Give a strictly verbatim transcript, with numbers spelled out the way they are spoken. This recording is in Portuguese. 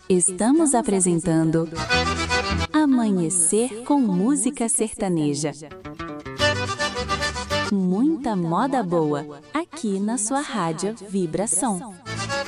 Estamos apresentando Amanhecer com Música Sertaneja. Muita moda boa, aqui na sua rádio Vibração.